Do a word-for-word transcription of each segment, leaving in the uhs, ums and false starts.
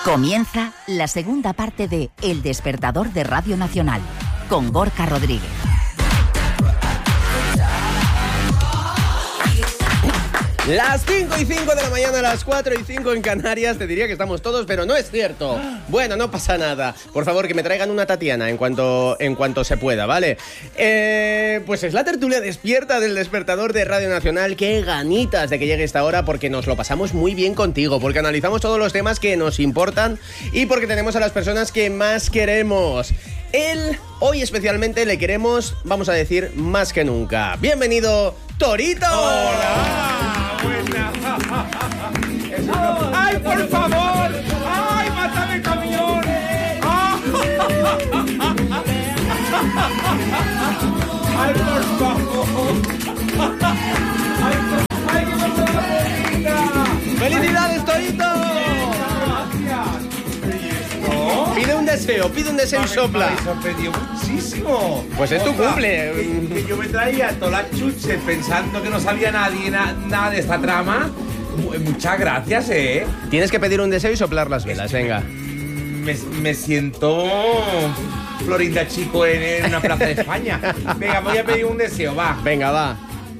Comienza la segunda parte de El Despertador de Radio Nacional, con Gorka Rodríguez. Las cinco y cinco de la mañana, las cuatro y cinco en Canarias. Te diría que estamos todos, pero no es cierto. Bueno, no pasa nada. Por favor, que me traigan una Tatiana en cuanto, en cuanto se pueda, ¿vale? Eh, pues es la tertulia despierta del Despertador de Radio Nacional. Qué ganitas de que llegue esta hora, porque nos lo pasamos muy bien contigo, porque analizamos todos los temas que nos importan y porque tenemos a las personas que más queremos. Él, hoy especialmente, le queremos, vamos a decir, más que nunca. ¡Bienvenido, Torito! ¡Hola! ¡Buena! ¡Ay, por favor! ¡Ay, mátame, camión! ¡Ay, por favor! ¡Ay, ay, qué cosa más bonita! ¡Felicidades, Torito! Pide un deseo, pide un deseo y sopla. Me sorprendió muchísimo. Pues es tu Otra, cumple. Que, que yo me traía toda la chuche pensando que no sabía nadie na, nada de esta trama. Muchas gracias, eh. Tienes que pedir un deseo y soplar las velas, venga. Me, me siento Florinda Chico en, en una plaza de España. Venga, voy a pedir un deseo, va. Venga, va.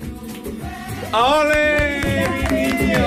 ¡Ole, mi niño!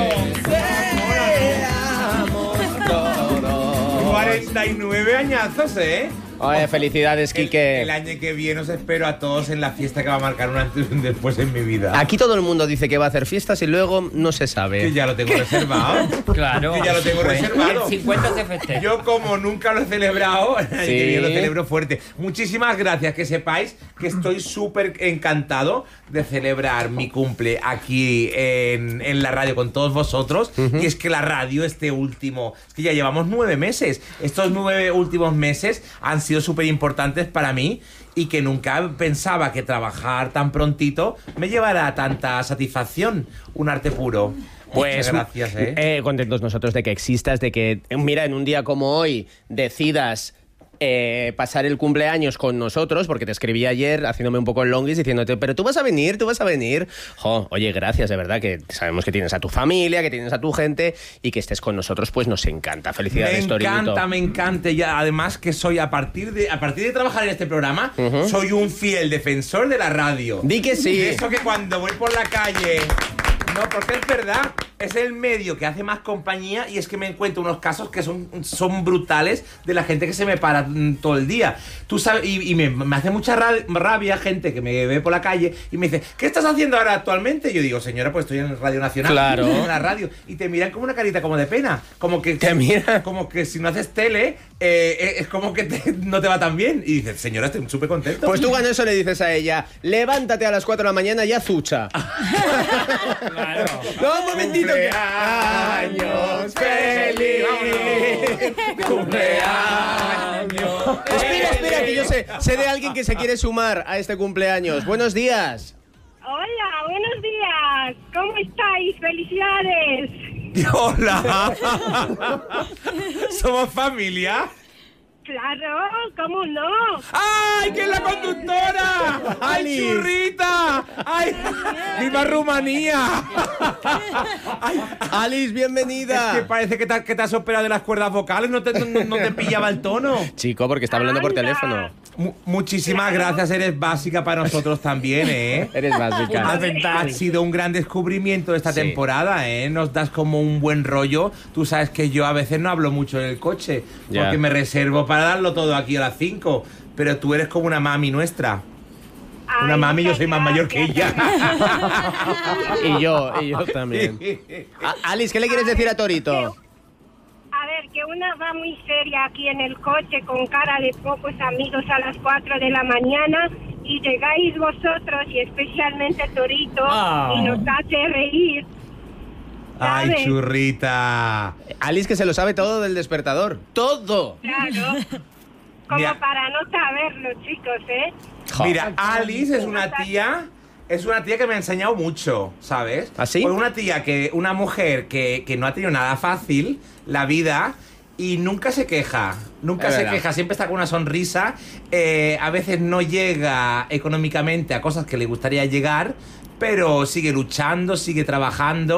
cuarenta y nueve añazos, ¿eh? Oye, felicidades, Quique. El, el año que viene os espero a todos en la fiesta que va a marcar un antes y un después en mi vida. Aquí todo el mundo dice que va a hacer fiestas y luego no se sabe. Que ya lo tengo reservado. Claro. Que ya lo tengo reservado. El cincuenta se festeja. Yo, como nunca lo he celebrado, el Sí. que viene lo celebro fuerte. Muchísimas gracias, que sepáis que estoy súper encantado de celebrar mi cumple aquí en, en la radio con todos vosotros. Uh-huh. Y es que la radio, este último, es que ya llevamos nueve meses. Estos nueve últimos meses han sido súper importantes para mí y que nunca pensaba que trabajar tan prontito me llevara a tanta satisfacción. Un arte puro. Pues muchas gracias, ¿eh? eh, contentos nosotros de que existas, de que, mira, en un día como hoy decidas eh, pasar el cumpleaños con nosotros, porque te escribí ayer haciéndome un poco el longis diciéndote, pero tú vas a venir, tú vas a venir. Jo, oye, gracias, de verdad, que sabemos que tienes a tu familia, que tienes a tu gente y que estés con nosotros, pues nos encanta. Felicidades, Torito. Me encanta, me encanta. Y además que soy, a partir de, a partir de trabajar en este programa, uh-huh. soy un fiel defensor de la radio. Di que sí. De eso que cuando voy por la calle... No, porque es verdad, es el medio que hace más compañía y es que me encuentro unos casos que son, son brutales de la gente que se me para mm, todo el día. Tú sabes, y, y me, me hace mucha rabia gente que me ve por la calle y me dice, ¿qué estás haciendo ahora actualmente? Y yo digo, señora, pues estoy en Radio Nacional. Claro. En la radio. Y te miran como una carita como de pena. Como que, te miran. Como que si no haces tele, eh, es como que te, no te va tan bien. Y dices, señora, estoy súper contento. Pues tú con eso le dices a ella, levántate a las cuatro de la mañana y azucha. Claro. No, un momentito. Cumpleaños feliz. Cumpleaños. Espera, espera, que yo sé, sé de alguien que se quiere sumar a este cumpleaños. Buenos días. Hola, buenos días. ¿Cómo estáis? ¡Felicidades! Hola. ¿Somos familia? Claro, ¿cómo no? ¡Ay, que es la conductora! ¡Ay, Alice. churrita! ¡Ay, viva Rumanía! Ay, Alice, bienvenida. Es que parece que te, que te has operado de las cuerdas vocales, no te, no, no te pillaba el tono. Chico, porque está hablando por Anda. teléfono. Mu- muchísimas gracias, eres básica para nosotros también, ¿eh? Eres básica. Ha sido un gran descubrimiento esta Sí. temporada, ¿eh? Nos das como un buen rollo. Tú sabes que yo a veces no hablo mucho en el coche, Ya. porque me reservo para darlo todo aquí a las cinco. Pero tú eres como una mami nuestra. Ay, Una mami, yo muchas soy más mayor que gracias. ella. Y yo, y yo también. A- Alice, ¿qué le quieres decir a Torito? A ver, que una va muy seria aquí en el coche con cara de pocos amigos a las cuatro de la mañana y llegáis vosotros y especialmente Torito Oh. y nos hace reír. Ay, ¿sabes? churrita. Alice, que se lo sabe todo del despertador. ¡Todo! Claro. Como Mira. para no saberlo, chicos, ¿eh? Jo. Mira, Alice es una tía... Es una tía que me ha enseñado mucho, ¿sabes? ¿Ah, sí? Pues una tía que... Una mujer que, que no ha tenido nada fácil, la vida, y nunca se queja. Nunca Es se verdad. queja, siempre está con una sonrisa. Eh, a veces no llega económicamente a cosas que le gustaría llegar, pero sigue luchando, sigue trabajando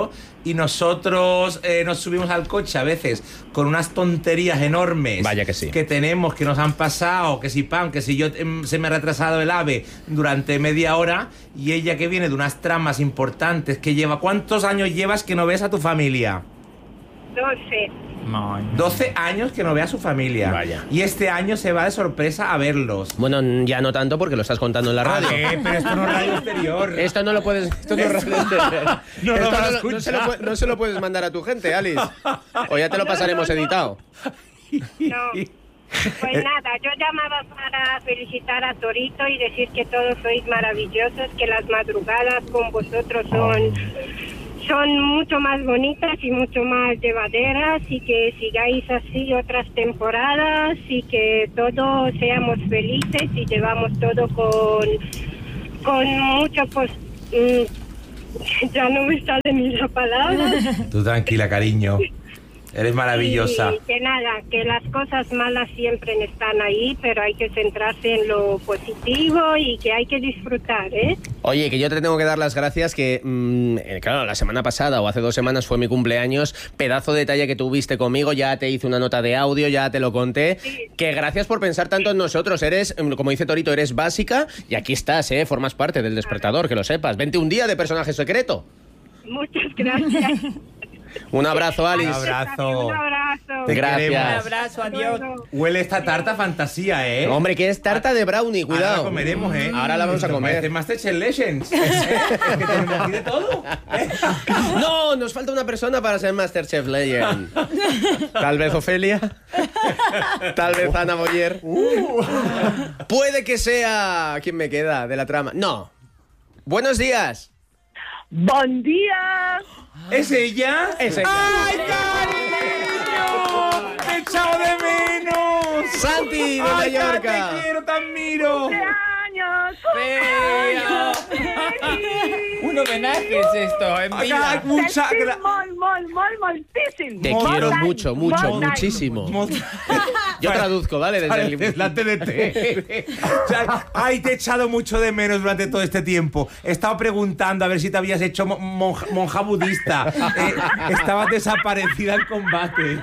y nosotros eh, nos subimos al coche a veces con unas tonterías enormes. Vaya que sí. Que tenemos, que nos han pasado, que si pan, que si yo eh, se me ha retrasado el AVE durante media hora y ella que viene de unas tramas importantes que lleva... ¿Cuántos años llevas que no ves a tu familia? doce. doce años que no ve a su familia. Vaya. Y este año se va de sorpresa a verlos. Bueno, ya no tanto porque lo estás contando en la radio. Eh, pero esto no es radio exterior. Esto no lo puedes... Esto no, es radio exterior. no lo Esto van a no, no se lo, escuchar. pu- no se lo puedes mandar a tu gente, Alice. O ya te lo pasaremos editado. No. Pues nada, yo llamaba para felicitar a Torito y decir que todos sois maravillosos, que las madrugadas con vosotros son, son mucho más bonitas y mucho más llevaderas, y que sigáis así otras temporadas y que todos seamos felices y llevamos todo con, con mucho... Pues, mm, ya no me sale ni la palabra. Tú tranquila, cariño. Eres maravillosa. Y que nada, que las cosas malas siempre están ahí, pero hay que centrarse en lo positivo y que hay que disfrutar, ¿eh? Oye, que yo te tengo que dar las gracias que, mmm, eh, claro, la semana pasada o hace dos semanas fue mi cumpleaños, pedazo de detalle que tuviste conmigo, ya te hice una nota de audio, ya te lo conté, Sí. que gracias por pensar tanto en nosotros, eres, mm, como dice Torito, eres básica y aquí estás, ¿eh? Formas parte del Despertador, que lo sepas. Vente un día de personaje secreto. Muchas gracias. Un abrazo, Alice. Un abrazo. Un abrazo. Te Gracias. queremos. Un abrazo, adiós. Bueno. Huele esta tarta fantasía, ¿eh? Hombre, que es tarta de brownie, Ahora cuidado. la comeremos, ¿eh? Ahora la vamos a Nos comer. parece Masterchef Legends. Es que tenemos aquí de todo. No, nos falta una persona para ser Masterchef Legend. Tal vez Ofelia. Tal vez Ana Boyer. Puede que sea... ¿Quién me queda de la trama? No. Buenos días. ¡Buen día! ¿Es ella? Es ella. ¡Ay, cariño! ¡Te he echado de menos! Santi, de Ay, Mallorca. te quiero, te admiro. ¡Años! Un homenaje es esto, en Ay, vida. mucha Sentim gra- Molt, molt, molt, moltíssim. Te Molt quiero d'any, mucho, mucho, molt d'any. muchísimo. Mo- Yo traduzco, ¿vale? Desde el... Pareces la T D T. O sea, ay, te he echado mucho de menos durante todo este tiempo. He estado preguntando a ver si te habías hecho mo- monja, monja budista. Eh, estabas desaparecida en combate.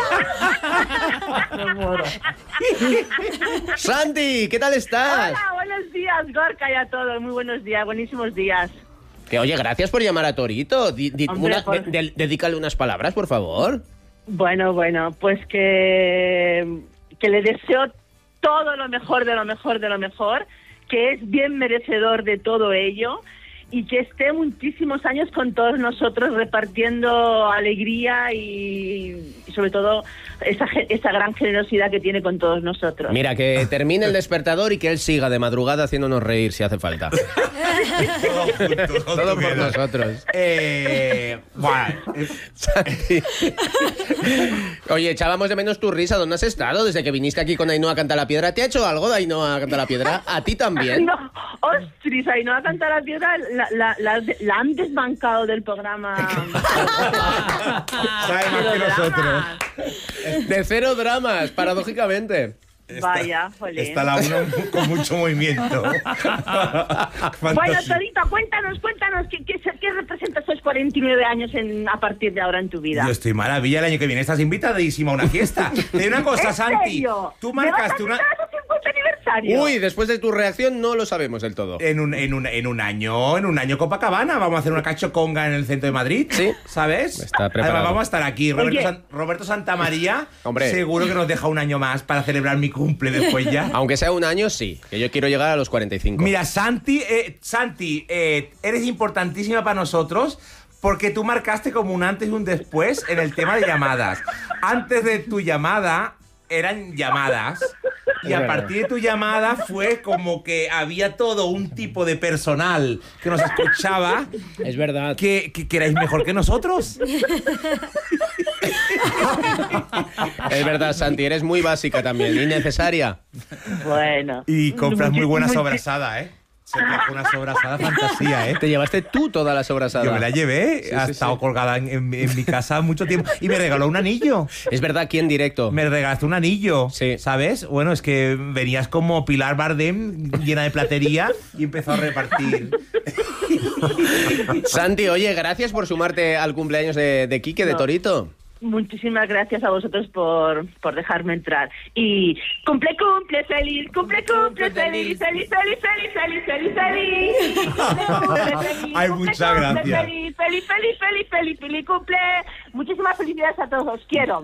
Santi, ¿qué tal estás? Hola, buenos días, Gorka, y a todos. Muy buenos días, buenísimos días. Que oye, gracias por llamar a Torito. Di- di- Hombre, una- por- de- de- dedícale unas palabras, por favor. Bueno, bueno, pues que, que le deseo todo lo mejor de lo mejor de lo mejor, que es bien merecedor de todo ello y que esté muchísimos años con todos nosotros repartiendo alegría y, y sobre todo esa, ge- esa gran generosidad que tiene con todos nosotros. Mira, que termine el despertador y que él siga de madrugada haciéndonos reír si hace falta. Todo por nosotros. Eh, bueno, eh, Santi. Oye, echábamos de menos tu risa. ¿Dónde has estado desde que viniste aquí con Ainhoa Canta la Piedra? ¿Te ha hecho algo de Ainhoa Canta la Piedra? ¿A ti también? No, ostras, ahí no va a cantar la piedra, la, la, la, la han desbancado del programa. sabe más que nosotros. De cero dramas, paradójicamente. Vaya, jolín. Está la uno con mucho movimiento. Bueno, Fantasía. Torito, cuéntanos, cuéntanos, ¿qué, qué, qué representa esos cuarenta y nueve años en, a partir de ahora en tu vida? Yo estoy maravilla el año que viene. Estás invitadísima a una fiesta. Te digo una cosa, ¿En Santi. serio? Tú ¿Me vas a marcaste una... invitar a tu cincuenta aniversario? Uy, después de tu reacción no lo sabemos del todo. En un, en, un, en un año, en un año Copacabana, vamos a hacer una cachoconga en el centro de Madrid. Sí. ¿Sabes? Está preparado. Además, vamos a estar aquí. Roberto, Oye. San- Roberto Santamaría, Hombre. seguro que nos deja un año más para celebrar mi cumple después ya. Aunque sea un año, sí. Que yo quiero llegar a los cuarenta y cinco. Mira, Santi, eh, Santi eh, eres importantísima para nosotros porque tú marcaste como un antes y un después en el tema de llamadas. Antes de tu llamada eran llamadas y a partir de tu llamada fue como que había todo un tipo de personal que nos escuchaba Es verdad. que, que, que erais mejor que nosotros. Es verdad, Santi, eres muy básica también, innecesaria. Bueno. Y compras muy buena Muchi- muchi- sobrasada, ¿eh? Se trajo una sobrasada fantasía, ¿eh? Te llevaste tú toda la sobrasada. Yo me la llevé, Sí, ha sí, estado sí. colgada en, en- en mi casa mucho tiempo. Y me regaló un anillo. Es verdad, aquí en directo. Me regalaste un anillo, Sí. ¿sabes? Bueno, es que venías como Pilar Bardem llena de platería y empezó a repartir. Santi, oye, gracias por sumarte al cumpleaños de, de Quique, de No. Torito. Muchísimas gracias a vosotros por, por dejarme entrar. Y cumple, cumple, feliz, cumple, cumple, feliz, feliz, feliz, feliz, feliz, feliz, feliz. Cumple, cumple, feliz, Ay, cumple, muchas cumple, gracias. Feliz, feliz, feliz, feliz, feliz, feliz, cumple. Muchísimas felicidades a todos, os quiero.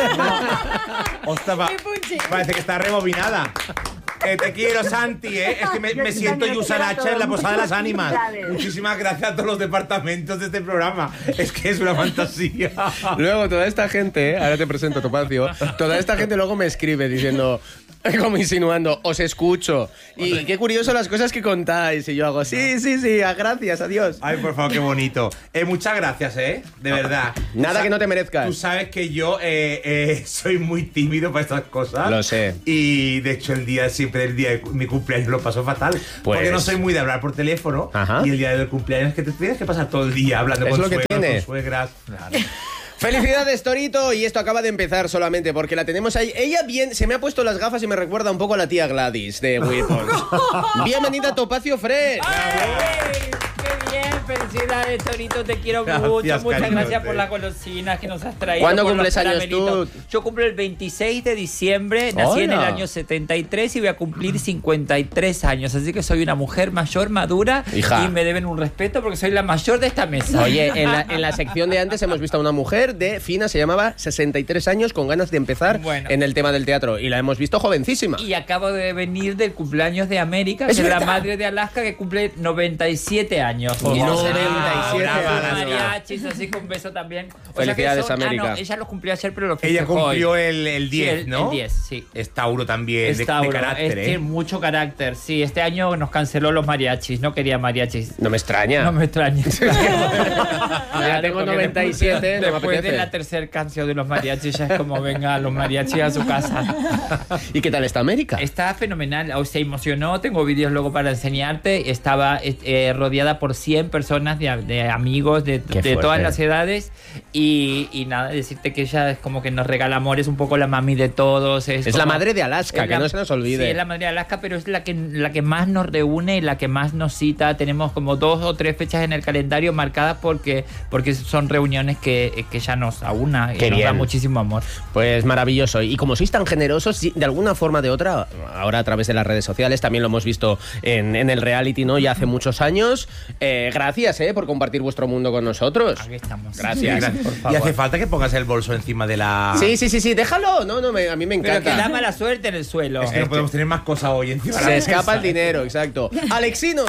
Ostras, va- parece que está rebobinada. Eh, te quiero, Santi, ¿eh? Es que me, me siento Yusa Nacha en la Posada de las Ánimas. Muchísimas gracias a todos los departamentos de este programa. Es que es una fantasía. Luego, toda esta gente, ¿eh? Ahora te presento a Topacio, toda esta gente luego me escribe diciendo, como insinuando, os escucho. Y qué curioso las cosas que contáis. Y yo hago, sí, sí, sí, a- gracias, adiós. Ay, por favor, qué bonito. Eh, muchas gracias, ¿eh? De verdad. Nada Tú sa- que no te merezcas. Tú sabes que yo eh, eh, soy muy tímido para estas cosas. Lo sé. Y de hecho, el día siempre el día de cu- mi cumpleaños lo paso fatal. Pues- Porque no soy muy de hablar por teléfono. Ajá. Y el día del cumpleaños que te tienes que pasar todo el día hablando Es con lo que suegros, tiene. con suegras. Claro. Felicidades, Torito, y esto acaba de empezar solamente porque la tenemos ahí. Ella bien, se me ha puesto las gafas y me recuerda un poco a la tía Gladys de Weapons. Bienvenida a Topacio Fresh. ¡Ay! ¡Qué bien! Felicidades, Torito, te quiero Gracias, mucho. Muchas cariñote. gracias por las golosinas que nos has traído. ¿Cuándo por los cumples años caramelitos. tú? Yo cumplo el veintiséis de diciembre, nací en el Hola. año setenta y tres y voy a cumplir cincuenta y tres años. Así que soy una mujer mayor, madura, Hija. y me deben un respeto porque soy la mayor de esta mesa. Oye, en la, en la sección de antes hemos visto a una mujer de fina, se llamaba sesenta y tres años, con ganas de empezar Bueno. en el tema del teatro. Y la hemos visto jovencísima. Y acabo de venir del cumpleaños de América, Es que es la verdad. madre de Alaska, que cumple noventa y siete años. Y O noventa sea, y siete brava, años. mariachis, así que un beso también. O Felicidades, son- ah, América. no, ella los cumplió ayer, pero lo Ella festejó cumplió hoy. el, el Sí, diez, el- ¿no? el diez, sí. Es Tauro también, Es de, de Tauro, carácter, es- ¿eh? tiene mucho carácter. Sí, este año nos canceló los mariachis, no quería mariachis. No me extraña. No me extraña. Ya tengo porque noventa y siete, después, no me después apetece. de la tercera canción de los mariachis ya es como venga los mariachis a su casa. ¿Y qué tal está América? Está fenomenal, o se emocionó, tengo vídeos luego para enseñarte, estaba eh, rodeada por cien personas de, de amigos de, Qué de fuerte. todas las edades y, y nada, decirte que ella es como que nos regala amor, es un poco la mami de todos. Es, Es como- la madre de Alaska, es que la- no se nos olvide. Sí, es la madre de Alaska, pero es la que, la que más nos reúne y la que más nos cita. Tenemos como dos o tres fechas en el calendario marcadas porque, porque son reuniones que, que ella nos aúna y Qué nos da bien. muchísimo amor. Pues maravilloso. Y como sois tan generosos, sí, de alguna forma o de otra, ahora a través de las redes sociales, también lo hemos visto en, en el reality, ¿no? Ya hace muchos años. Eh, gracias, ¿eh? Por compartir vuestro mundo con nosotros. Aquí estamos. Gracias. Gracias. Por Y favor. hace falta que pongas el bolso encima de la... Sí, sí, sí, sí, déjalo. No, no, me- a mí me Pero que da encanta. mala suerte en el suelo. Es que no podemos tener más cosas hoy encima de la Se mesa. escapa el dinero, exacto. Alexinos.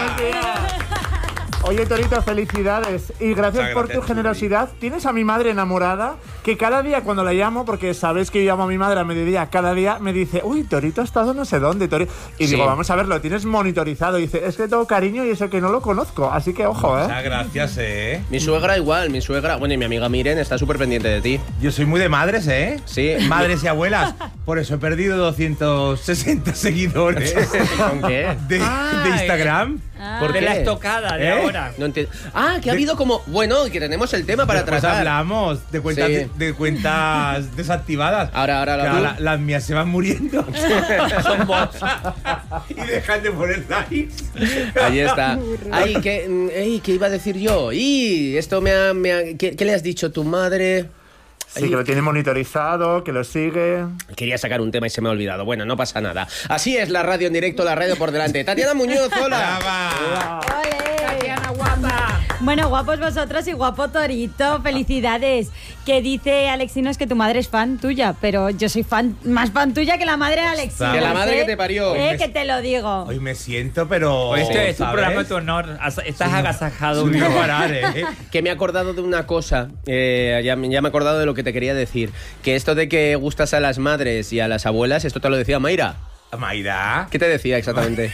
Oye, Torito, felicidades. Y gracias Muchas por gracias, tu generosidad. Tienes a mi madre enamorada, que cada día cuando la llamo, porque sabes que yo llamo a mi madre a mediodía, cada día me dice, uy, Torito ha estado no sé dónde, Torito. Y Sí. digo, vamos a ver, lo tienes monitorizado. Y dice, es que tengo cariño y eso que no lo conozco. Así que ojo, ¿eh? Muchas gracias, eh. Mi suegra igual, mi suegra, bueno, y mi amiga Miren está súper pendiente de ti. Yo soy muy de madres, ¿eh? Sí. Madres y abuelas. Por eso he perdido doscientos sesenta seguidores ¿Con qué? de, Ah, de Instagram. ¿Por de qué? la estocada de ¿Eh? ahora. No entiendo. Ah, que ha habido como. Bueno, que tenemos el tema para Después tratar. hablamos de cuentas, Sí. de, de cuentas desactivadas. Ahora, ahora, Que ahora. la- las mías se van muriendo. Son bots. Y dejan de poner likes. Ahí está. Ay, ¿qué, mm, ey, ¿qué iba a decir yo? Y esto me ha. me ha- ¿qué, qué le has dicho a tu madre? Sí, que lo tiene monitorizado, que lo sigue. Quería sacar un tema y se me ha olvidado. Bueno, no pasa nada. Así es la radio en directo, la radio por delante. Tatiana Muñoz, hola. Brava. Tatiana guapa. Bueno, guapos vosotros y guapo Torito, felicidades. Que dice Alexinos que tu madre es fan tuya, pero yo soy fan, más fan tuya que la madre de Alexinos. Que la madre ¿eh? que te parió. Eh, que te lo digo. Hoy me siento, pero. Pues esto es un ¿sabes? programa de tu honor. As- Estás agasajado. Subir a parar, ¿eh? Que me he acordado de una cosa, eh, ya, me- ya me he acordado de lo que te quería decir, que esto de que gustas a las madres y a las abuelas, esto te lo decía Mayra. Mayra. ¿Qué te decía exactamente?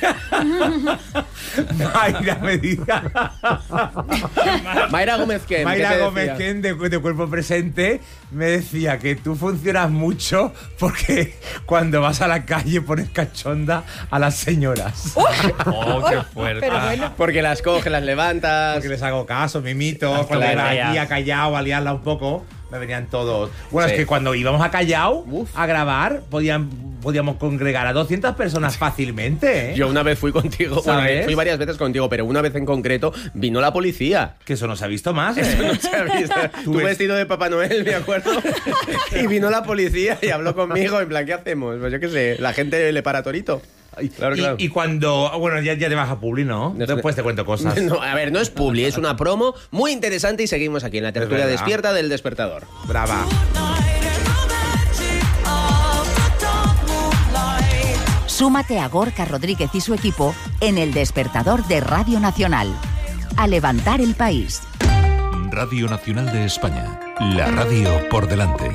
Mayra me decía. Mayra Gómez Ken. Mayra Gómez Ken de, de Cuerpo Presente me decía que tú funcionas mucho porque cuando vas a la calle pones cachonda a las señoras. Oh, qué fuerte. Pero bueno. Porque las coges, las levantas. Porque les hago caso, mimito. Ah, Cuando claro, era ya. aquí a Callao, a liarla un poco, me venían todos. Bueno, Sí. es que cuando íbamos a Callao Uf. a grabar, podían, podíamos congregar a doscientas personas fácilmente, ¿eh? Yo una vez fui contigo, bueno, ¿Sabes? fui varias veces contigo, pero una vez en concreto vino la policía. Que eso no se ha visto más, ¿eh? No se ha visto. Tú Tú ves- vestido de Papá Noel, me acuerdo. Y vino la policía y habló conmigo, en plan, ¿qué hacemos? Pues yo qué sé, la gente le para torito. Claro, y, claro. y cuando... Bueno, ya, ya te vas a Publi, ¿no? No, Después te cuento cosas. No, a ver, no es publi, es una promo muy interesante y seguimos aquí en la tertulia verdad. despierta del Despertador. Brava. Súmate a Gorka Rodríguez y su equipo en el Despertador de Radio Nacional. A levantar el país. Radio Nacional de España. La radio por delante.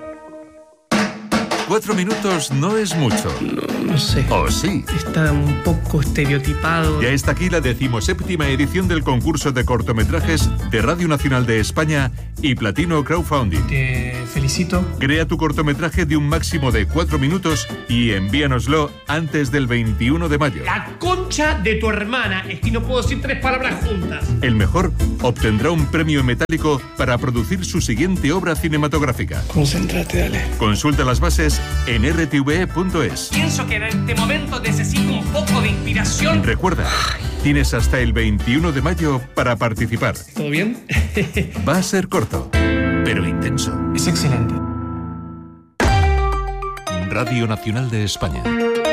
Cuatro minutos no es mucho. No sé. ¿O sí? Está un poco estereotipado. Ya está aquí la decimoséptima edición del concurso de cortometrajes de Radio Nacional de España y Platino Crowdfunding. Te felicito. Crea tu cortometraje de un máximo de cuatro minutos y envíanoslo antes del veintiuno de mayo. La concha de tu hermana. Es que no puedo decir tres palabras juntas. El mejor obtendrá un premio metálico para producir su siguiente obra cinematográfica. Concéntrate, dale. Consulta las bases en r t v punto es. Pienso que en este momento necesito un poco de inspiración. Recuerda, tienes hasta el veintiuno de mayo para participar. ¿Todo bien? Va a ser corto, pero intenso. Es excelente. Radio Nacional de España.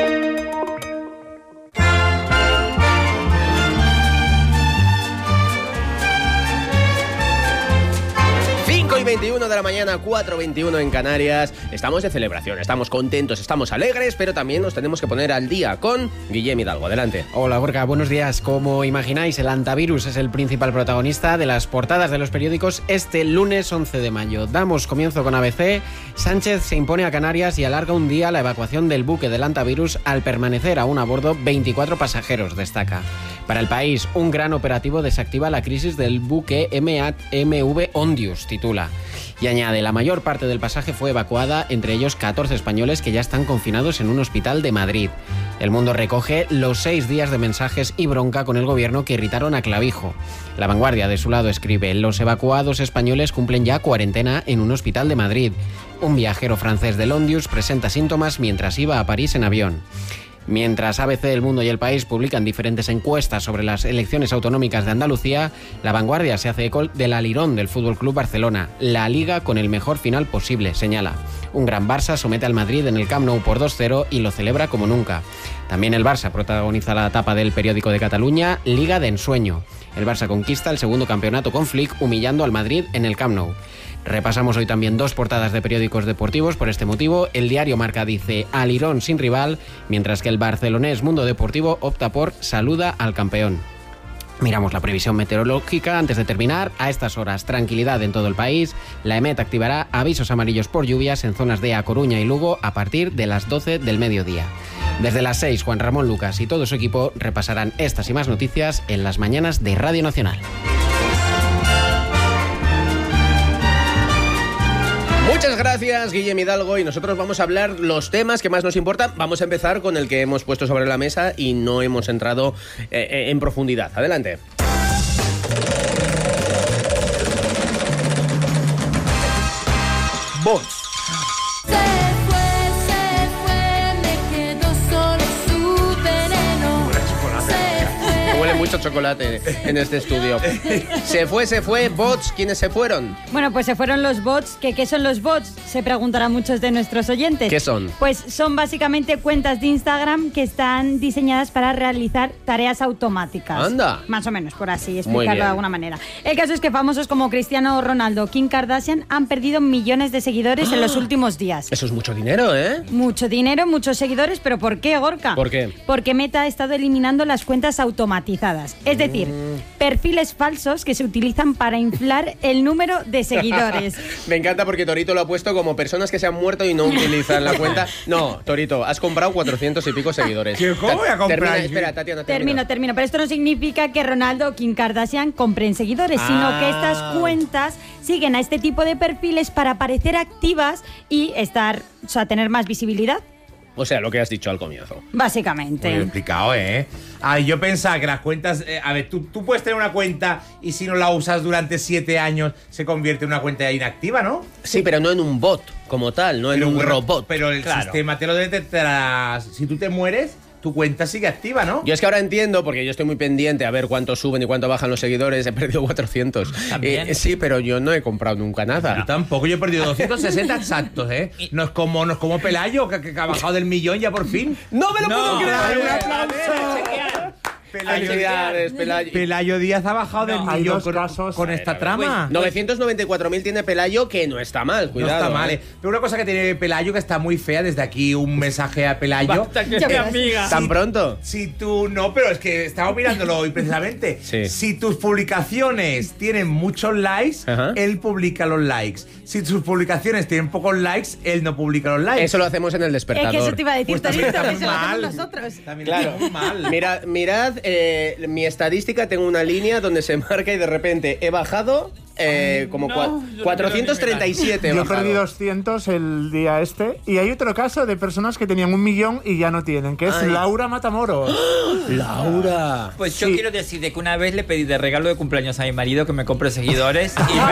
cinco y veintiuno de la mañana, cuatro y veintiuno en Canarias. Estamos de celebración, estamos contentos, estamos alegres, pero también nos tenemos que poner al día con Guillem Hidalgo. Adelante. Hola Gorka, buenos días. Como imagináis, el antivirus es el principal protagonista de las portadas de los periódicos este lunes once de mayo. Damos comienzo con A B C. Sánchez se impone a Canarias y alarga un día la evacuación del buque del antivirus al permanecer aún a bordo veinticuatro pasajeros, destaca. Para el país, un gran operativo desactiva la crisis del buque M V Ondius, titula. Y añade, la mayor parte del pasaje fue evacuada, entre ellos catorce españoles que ya están confinados en un hospital de Madrid. El Mundo recoge los seis días de mensajes y bronca con el gobierno que irritaron a Clavijo. La Vanguardia, de su lado, escribe, los evacuados españoles cumplen ya cuarentena en un hospital de Madrid. Un viajero francés del Ondius presenta síntomas mientras iba a París en avión. Mientras A B C, El Mundo y El País publican diferentes encuestas sobre las elecciones autonómicas de Andalucía, La Vanguardia se hace eco del alirón del F C Barcelona, la Liga con el mejor final posible, señala. Un gran Barça somete al Madrid en el Camp Nou por dos cero y lo celebra como nunca. También el Barça protagoniza la tapa del periódico de Cataluña, Liga de ensueño. El Barça conquista el segundo campeonato con Flick, humillando al Madrid en el Camp Nou. Repasamos hoy también dos portadas de periódicos deportivos por este motivo. El diario Marca dice alirón sin rival, mientras que el barcelonés Mundo Deportivo opta por saluda al campeón. Miramos la previsión meteorológica antes de terminar. A estas horas, tranquilidad en todo el país. La EMET activará avisos amarillos por lluvias en zonas de A Coruña y Lugo a partir de las doce del mediodía. Desde las seis, Juan Ramón Lucas y todo su equipo repasarán estas y más noticias en las mañanas de Radio Nacional. Muchas gracias, Guillem Hidalgo, y nosotros vamos a hablar los temas que más nos importan. Vamos a empezar con el que hemos puesto sobre la mesa y no hemos entrado eh, en profundidad. Adelante. Bots. Huele mucho chocolate en este estudio. Se fue, se fue. Bots, ¿quiénes se fueron? Bueno, pues se fueron los bots. ¿Qué, ¿Qué son los bots? Se preguntarán muchos de nuestros oyentes. ¿Qué son? Pues son básicamente cuentas de Instagram que están diseñadas para realizar tareas automáticas. Anda. Más o menos, por así Muy explicarlo bien. de alguna manera. El caso es que famosos como Cristiano Ronaldo, Kim Kardashian han perdido millones de seguidores en los últimos días. Eso es mucho dinero, ¿eh? Mucho dinero, muchos seguidores, pero ¿por qué, Gorka? ¿Por qué? Porque Meta ha estado eliminando las cuentas automatizadas. cuentas. Es decir, perfiles falsos que se utilizan para inflar el número de seguidores. Me encanta porque Torito lo ha puesto como personas que se han muerto y no utilizan la cuenta. No, Torito, has comprado cuatrocientos y pico seguidores. ¿Qué, ¿Cómo voy a comprar? Termina, espera, Tatiana, termina. Termino, termino. Pero esto no significa que Ronaldo o Kim Kardashian compren seguidores, Ah. sino que estas cuentas siguen a este tipo de perfiles para parecer activas y estar, o sea, tener más visibilidad. O sea, lo que has dicho al comienzo. Básicamente. Muy bien explicado, ¿eh? Ah, yo pensaba que las cuentas... eh, a ver, tú, tú puedes tener una cuenta y si no la usas durante siete años se convierte en una cuenta inactiva, ¿no? Sí, pero no en un bot como tal, no en Pero un bueno, robot. Pero el Claro. sistema te lo detectará. Si tú te mueres, tu cuenta sigue activa, ¿no? Yo es que ahora entiendo, porque yo estoy muy pendiente a ver cuánto suben y cuánto bajan los seguidores. He perdido cuatrocientos. ¿También? Eh, sí, pero yo no he comprado nunca nada. Yo tampoco, yo he perdido doscientos sesenta exactos, ¿eh? No es como, no es como Pelayo, que, que ha bajado del millón ya por fin. ¡No me lo puedo creer! Pelayo, ¡Un aplauso! Felicidades, Pelayo. Pelayo Díaz ha bajado del Hay millón dos con, casos. con esta trama. novecientos noventa y cuatro mil tiene Pelayo, que no está mal, No cuidado. está mal, eh. ¿eh? Pero una cosa que tiene Pelayo que está muy fea, desde aquí un mensaje a Pelayo. Basta que sea amiga. ¿Tan pronto? Si tú no, pero es que estaba mirándolo hoy precisamente. Sí. Si tus publicaciones tienen muchos likes, Ajá. él publica los likes. Si tus publicaciones tienen pocos likes, él no publica los likes. Eso lo hacemos en el despertador. Es que eso te iba a decir, Pues también Torito, está que muy eso lo mal. hacemos nosotros. También Claro. está muy mal. Mirad, mirad eh, mi estadística, tengo una línea donde se marca y de repente he bajado eh, como no, cua- yo no cuatrocientos treinta y siete. he Yo bajado. perdí doscientos el día este. Y hay otro caso de personas que tenían un millón y ya no tienen, que es Ay. Laura Matamoros. Laura. Pues yo Sí. quiero decir de que una vez le pedí de regalo de cumpleaños a mi marido que me compre seguidores y me